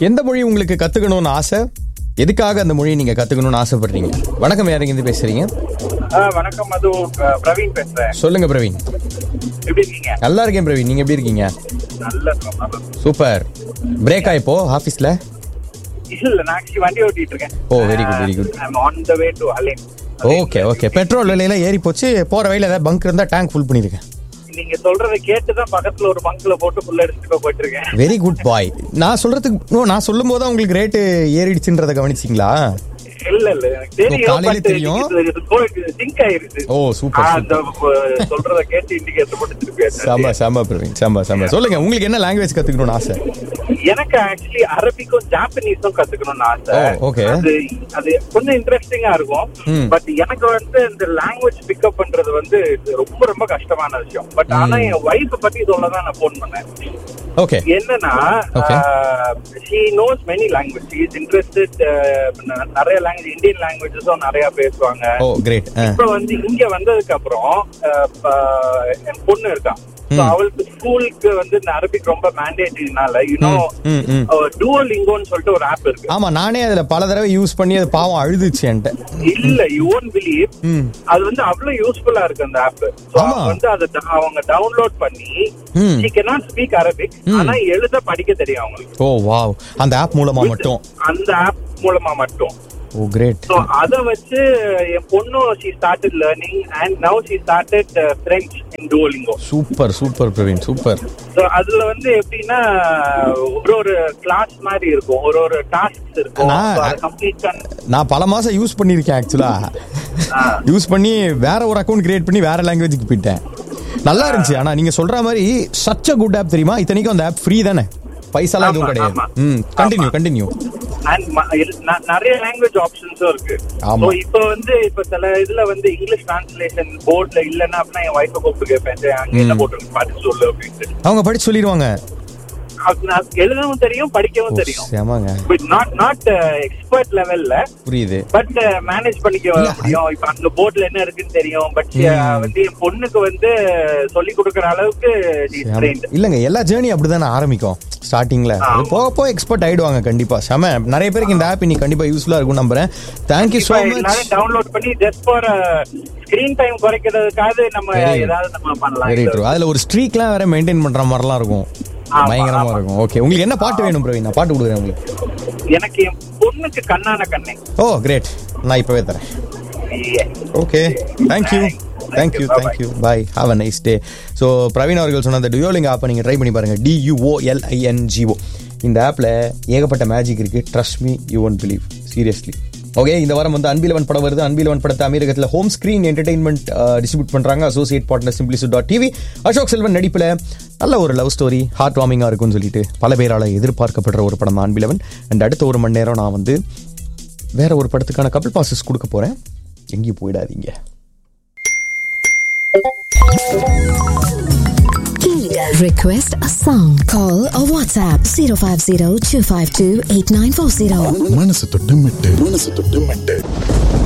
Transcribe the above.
எந்த மொழி உங்களுக்கு கத்துக்கணும்னு ஆசை? எதுக்காக அந்த மொழியை நீங்க கத்துக்கணும்னு ஆசைப்படுறீங்க? வணக்கம், யார் இருந்து பேசுறீங்க? வணக்கம், அது பிரவீன் பேசுறேன். சொல்லுங்க பிரவீன். எப்படி இருக்கீங்க? நல்லா இருக்கேன் பிரவீன், நீங்க எப்படி இருக்கீங்க? நல்ல சூப்பர். பிரேக்கா இப்போ ஆபீஸ்ல? இல்ல, நான் ஆக்சுவலி வண்டி ஓட்டிட்டு இருக்கேன். ஓ very good very good. I am on the way to அலின். Okay okay. Petrol விலையில ஏறி போச்சு, போற வழியில ஏதாவது பங்க் இருந்தா டேங்க் ஃபுல் பண்ணிருக்கேன். நீங்க சொல்றதை கேட்டுதான் பக்கத்துல ஒரு பங்க்ல போட்டு ஃபுல் அடிச்சுட்டு போயிட்டு இருக்கேன். வெரி குட் பாய். நான் சொல்லும் போது உங்களுக்கு ரேட்டு ஏறிடுச்சுன்றத கவனிச்சிங்களா? இல்ல எனக்கு தெரியும், காலையில தெரியும். சிங்க் ஆயிருச்சு. ஓ சூப்பர். அந்த சொல்றத கேட்டு இண்டிகேட்டர் போட்டு திருப்பி செம பிரவீன், செம. சொல்லுங்க, உங்களுக்கு என்ன லாங்குவேஜ் கத்துக்கணும்னு ஆசை? எனக்கு ஆக்சுவலி அரபிக்கும் ஜாப்பனீஸும் கத்துக்கணும்னு ஆசை. ஓகே. அது கொஞ்சம் இன்ட்ரெஸ்டிங்கா இருக்கும். பட் எனக்கு வந்து இந்த லாங்குவேஜ் பிக்கப் பண்றது வந்து ரொம்ப ரொம்ப கஷ்டமான விஷயம். பட் ஆனா என் வைஃப் பத்தி சொல்லதான் நான் போன் பண்ணேன். ஓகே. என்னன்னா she knows many languages. She is interested. நிறைய லாங்குவேஜ், இந்தியன் லாங்குவேஜஸும் நிறைய பேசுவாங்க. ஓ கிரேட். இப்ப வந்து இங்க வந்ததுக்கு அப்புறம் என் பொண்ணு இருக்கா. அவளுக்கு ஸ்கூலுக்கு வந்து இந்த அரபிக் ரொம்ப மேண்டேட்டரினால டூவோலிங்கோன்னு சொல்லிட்டு ஒரு ஆப் இருக்கு. ஆமா, நானே அதுல பல தடவை யூஸ் பண்ணி அது பாவம் அழுதுச்சு என்கிட்ட. இல்ல, யூ won't believe, அது வந்து அவ்வளவு யூஸ்ஃபுல்லா இருக்கு அந்த ஆப். வந்து அதை அவங்க டவுன்லோட் பண்ணி she cannot speak Arabic, ஆனா எழுத படிக்க தெரியும் அவங்களுக்கு. ஓ வாவ். அந்த ஆப் மூலமா மட்டும்? அந்த ஆப் மூலமா மட்டும். ஓ கிரேட். சோ அத வச்சு என் பொண்ணு she started learning and now she started French in Duolingo. Super Praveen, super. So அதுல வந்து எப்படின்னா ஒரு கிளாஸ் மாதிரி இருக்கும், ஒரு டாஸ்க்ஸ் இருக்கும். அத கம்ப்ளீட் நான் பல மாசம் யூஸ் பண்ணிருக்கேன் ஆக்சுவலா. யூஸ் பண்ணி வேற ஒரு அக்கவுண்ட் கிரியேட் பண்ணி வேற லாங்குவேஜுக்கு போயிட்டேன். நல்லா இருந்துச்சு. ஆனா நீங்க சொல்ற மாதிரி such a good app தெரியுமா? இத்தனைக்கும் அந்த ஆப் ஃப்ரீ தானே, பைசாலாம் எதுவும் கிடையாது. கண்டினியூ. நிறைய லாங்குவேஜ் ஆப்ஷன்ஸும் இருக்கு. இப்ப வந்து சில இதுல வந்து இங்கிலீஷ் டிரான்ஸ்லேஷன் போர்ட்ல இல்லன்னா அப்படின்னா என் வைஃபை கூப்பிட்டு கேட்பேன், அங்க என்ன போட்டுருக்கு படிச்சு சொல்லு அப்படின்ட்டு. அவங்க படிச்சு சொல்லிடுவாங்க. எழுதவும் தெரியும், படிக்கவும் தெரியும். நாட் எக்ஸ்பர்ட் லெவல்ல, புரியுது, பட் மேனேஜ் பண்ணிக்க முடியும். இப்ப அந்த போர்ட்ல என்ன இருக்குன்னு தெரியும். பட் வந்து என் பொண்ணுக்கு வந்து சொல்லி கொடுக்கற அளவுக்கு இல்லங்க. எல்லா ஜேர்னி அப்படிதானே ஆரம்பிக்கும் ஸ்டார்டிங்ல. போக போக எக்ஸ்பர்ட் ஆயிடுவாங்க கண்டிப்பா. செம. நிறைய பேருக்கு இந்த ஆப் இன்னைக்கு கண்டிப்பா யூஸ்ஃபுல்லா இருக்கும் நம்புறேன். Thank you so much. Download பண்ணி ஜஸ்ட் ஃபார் ஸ்கிரீன் டைம் குறைக்கிறதுக்காக நம்ம ஏதாவது நம்ம பண்ணலாம். Very true. அதுல ஒரு ஸ்ட்ரீக்லாம் வேற மெயின்டைன் பண்ற மாதிரிலாம் இருக்கும். பயங்கரமா இருக்கும். ஓகே, உங்களுக்கு என்ன பாட்டு வேணும் பிரவீன்? நான் பாட்டு கொடுக்குறேன் உங்களுக்கு. எனக்கு என் பொண்ணுக்கு கண்ணான கண்ணே. ஓ கிரேட். நான் இப்பவே தரேன். Okay, thank you. By. Have a nice day. So Praveen அவர்கள் சொன்ன அந்த டுயோலிங்கோ ஆப்பை நீங்கள் ட்ரை பண்ணி பாருங்கள். DUOLINGO. இந்த ஆப்பில் ஏகப்பட்ட மேஜிக் இருக்குது. Trust me, you won't believe. Seriously. Okay, இந்த வாரம் வந்து அன்பிலவன் படம் வருது. அன்பிலவன் படத்தை அமீரகத்தில் ஹோம் ஸ்கிரீன் என்டர்டைன்மெண்ட் டிஸ்ட்ரிபியூட் பண்ணுறாங்க. Associate partner Simplicity.tv. Ashok Selvan நடிப்பில் நல்ல ஒரு லவ் ஸ்டோரி, ஹார்ட் வார்மிங்காக இருக்கும்னு சொல்லிட்டு பல பேரால் எதிர்பார்க்கப்படுற ஒரு படம் தான் அன்பிலவன். அண்ட் அடுத்த ஒரு மணி நேரம் நான் வந்து வேற ஒரு படத்துக்கான கபிள் பாசஸ் கொடுக்க போகிறேன். எங்கேயும் போயிடாதீங்க. Request a song. Call or WhatsApp 050-252-8940. மனசு தொட்டு மெட்டு